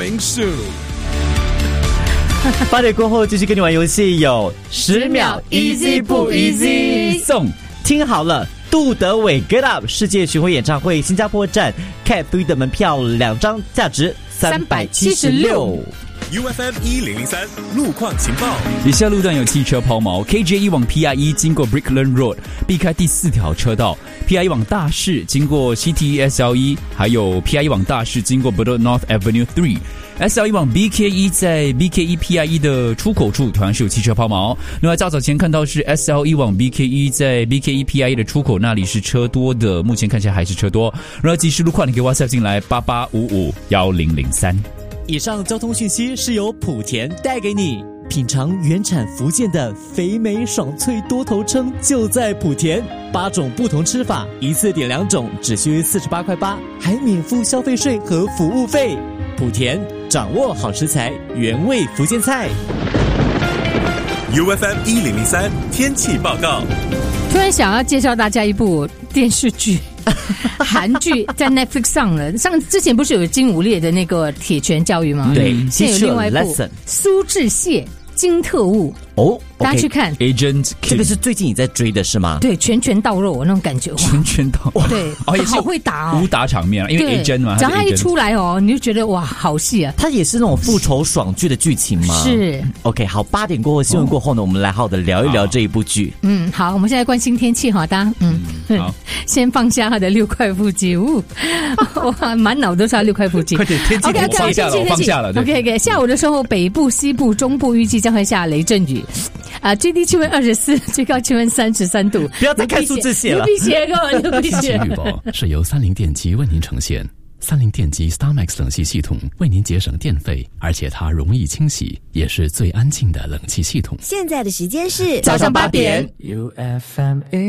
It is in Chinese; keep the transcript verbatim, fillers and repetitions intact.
Morning Zoo。 八点过后继续跟你玩游戏，有十秒 easy 不 easy 送。听好了，杜德伟 Get Up 世界巡回演唱会新加坡站 Cat three 的门票两张，价值三百七十六。 U F M 一零零三路况情报。 以下路段有汽车抛锚 ，K J 一往 P I E 经过 Brickland Road， 避开第四条车道 ；P I E 往大市经过 C T E S L E， 还有 P I E 往大市经过 Bedok North Avenue three。S L E 往 B K E 在 B K E P I E 的出口处同样是有汽车抛锚。另外较早前看到是 S L E 往 B K E 在 B K E P I E 的出口那里是车多的，目前看起来还是车多。然后及时路况你可以 WhatsApp 进来八八五五一零零三。 以上交通讯息是由莆田带给你。品尝原产福建的肥美爽脆多头称就在莆田，八种不同吃法，一次点两种，只需四十八块八，还免付消费税和服务费。莆田掌握好食材，原味福建菜。 U F M 一零零三天气报告。 突然想要介绍大家一部电视剧。韩剧在 Netflix 上了，上之前不是有金武烈的那个铁拳教育吗？ 对， 现在有另外一部苏志燮金特务哦， 大家去看 Agent King， 这个是最近你在追的是吗？ 对，拳拳到肉那种感觉， 拳拳到肉， 对，哦，也是好会打哦， 武打场面，因为 Agent 嘛， 只要他一出来哦，你就觉得哇，好戏啊！ 他也是那种复仇爽剧的剧情吗？ 是 ，OK， 好，八点过后新闻过后呢，我们来好好的聊一聊这一部剧。 嗯，好，我们现在关心天气哈，大家，嗯，好，先放下他的六块腹肌，呜，哇，满脑都是他六块腹肌， 快点，天气我放下了，我放下了 ，OK OK， 下午的时候，北部、西部、中部预计将会下雷阵雨。啊，最低气温二十四，最高气温三十三度。 不要再看数字写了， 牛皮鞋，各位牛皮鞋。 天气预报是由三菱电机为您呈现。三菱电机 StarMax 冷气系统为您节省电费，而且它容易清洗，也是最安静的冷气系统。 现在的时间是早上八点。 U F M